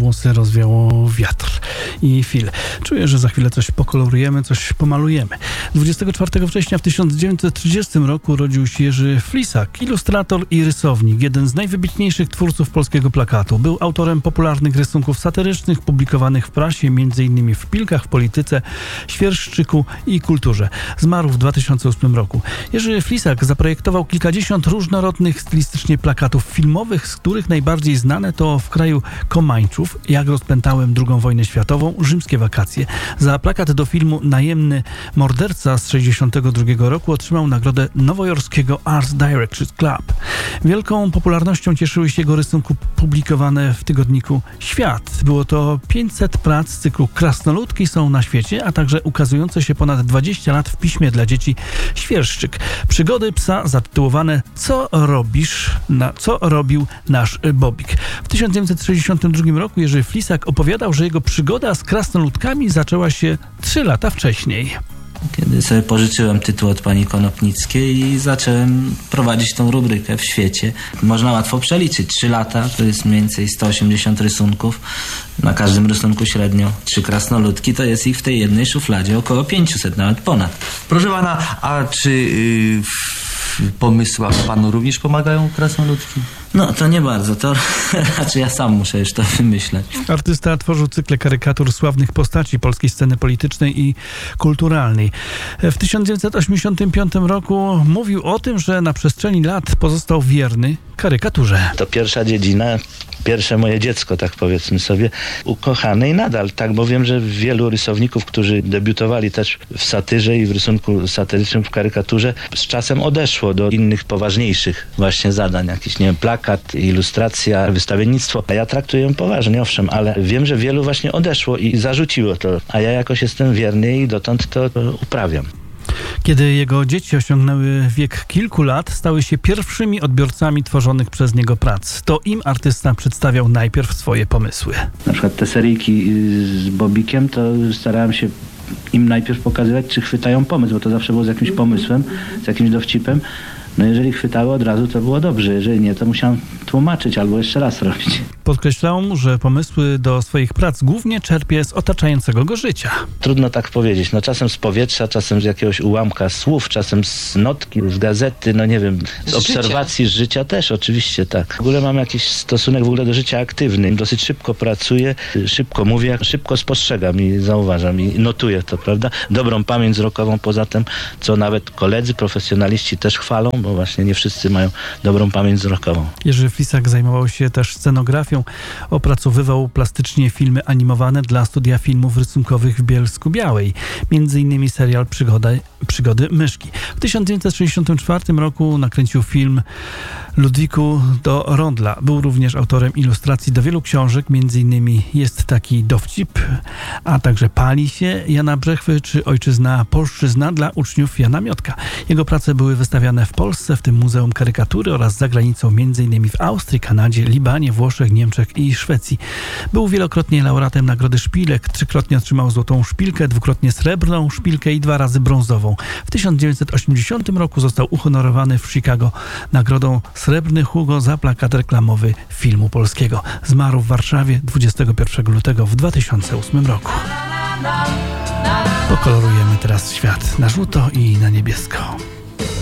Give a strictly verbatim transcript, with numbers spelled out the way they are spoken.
włosy rozwiało wiatr i fil. Czuję, że za chwilę coś pokolorujemy, coś pomalujemy. dwudziestego czwartego września w tysiąc dziewięćset trzydziestym roku rodził się Jerzy Flisak, ilustrator i rysownik, jeden z najwybitniejszych twórców polskiego plakatu. Był autorem popularnych rysunków satyrycznych, publikowanych w prasie, m.in. w Pilkach, w Polityce, Świerszczyku i Kulturze. Zmarł w dwa tysiące ósmym roku. Jerzy Flisak zaprojektował kilkadziesiąt różnorodnych stylistycznie plakatów filmowych, z których najbardziej znane to W kraju Komańczów, Jak rozpętałem drugą wojnę światową, Rzymskie wakacje. Za plakat do filmu Najemny morderca z sześćdziesiątego drugiego roku otrzymał nagrodę nowojorskiego Art Directors Club. Wielką popularnością cieszyły się jego rysunki publikowane w tygodniku Świat. Było to pięćset prac z cyklu Krasnoludki są na świecie, a także ukazujące się ponad dwadzieścia lat w piśmie dla dzieci Świerszczyk. Przygody psa zatytułowane Co robisz, na, co robił nasz Bobik. W tysiąc dziewięćset sześćdziesiątym drugim roku Jerzy Flisak opowiadał, że jego przygoda z krasnoludkami zaczęła się trzy lata wcześniej. Kiedy sobie pożyczyłem tytuł od pani Konopnickiej i zacząłem prowadzić tą rubrykę w świecie. Można łatwo przeliczyć. Trzy lata to jest mniej więcej sto osiemdziesiąt rysunków. Na każdym rysunku średnio trzy krasnoludki, to jest ich w tej jednej szufladzie około pięćset, nawet ponad. Proszę pana, a czy yy, w pomysłach panu również pomagają krasnoludki? No to nie bardzo, to raczej ja sam muszę już to wymyślać. Artysta tworzył cykle karykatur sławnych postaci polskiej sceny politycznej i kulturalnej. W tysiąc dziewięćset osiemdziesiątym piątym roku mówił o tym, że na przestrzeni lat pozostał wierny karykaturze. To pierwsza dziedzina, pierwsze moje dziecko, tak powiedzmy sobie, ukochane i nadal, tak, bo wiem, że wielu rysowników, którzy debiutowali też w satyrze i w rysunku satyrycznym, w karykaturze, z czasem odeszło do innych, poważniejszych właśnie zadań, jakiś, nie wiem, plakat, ilustracja, wystawiennictwo. A ja traktuję ją poważnie, owszem, ale wiem, że wielu właśnie odeszło i zarzuciło to, a ja jakoś jestem wierny i dotąd to uprawiam. Kiedy jego dzieci osiągnęły wiek kilku lat, stały się pierwszymi odbiorcami tworzonych przez niego prac. To im artysta przedstawiał najpierw swoje pomysły. Na przykład te seryjki z Bobikiem, to starałem się im najpierw pokazywać, czy chwytają pomysł, bo to zawsze było z jakimś pomysłem, z jakimś dowcipem. No jeżeli chwytały od razu, to było dobrze. Jeżeli nie, to musiałem tłumaczyć albo jeszcze raz robić. Podkreślał mu, że pomysły do swoich prac głównie czerpie z otaczającego go życia. Trudno tak powiedzieć. No czasem z powietrza, czasem z jakiegoś ułamka słów, czasem z notki, z gazety, no nie wiem, z, z obserwacji życia. z życia też oczywiście, tak. W ogóle mam jakiś stosunek w ogóle do życia aktywny. Dosyć szybko pracuję, szybko mówię, szybko spostrzegam i zauważam i notuję to, prawda? Dobrą pamięć wzrokową poza tym, co nawet koledzy, profesjonaliści też chwalą, bo właśnie nie wszyscy mają dobrą pamięć wzrokową. Jerzy Flisak zajmował się też scenografią, opracowywał plastycznie filmy animowane dla Studia Filmów Rysunkowych w Bielsku-Białej, między innymi serial Przygoda, Przygody Myszki. W tysiąc dziewięćset sześćdziesiątym czwartym roku nakręcił film Ludwiku do Rondla. Był również autorem ilustracji do wielu książek, między innymi Jest taki dowcip, a także Pali się Jana Brzechwy czy Ojczyzna, Polszczyzna dla uczniów Jana Miotka. Jego prace były wystawiane w Polsce, w tym Muzeum Karykatury oraz za granicą, między innymi w Austrii, Kanadzie, Libanie, Włoszech, Niemczech i Szwecji. Był wielokrotnie laureatem Nagrody Szpilek, trzykrotnie otrzymał złotą szpilkę, dwukrotnie srebrną szpilkę i dwa razy brązową. W tysiąc dziewięćset osiemdziesiątym roku został uhonorowany w Chicago nagrodą Srebrny Hugo za plakat reklamowy filmu polskiego. Zmarł w Warszawie dwudziestego pierwszego lutego w dwa tysiące ósmym roku. Pokolorujemy teraz świat na żółto i na niebiesko.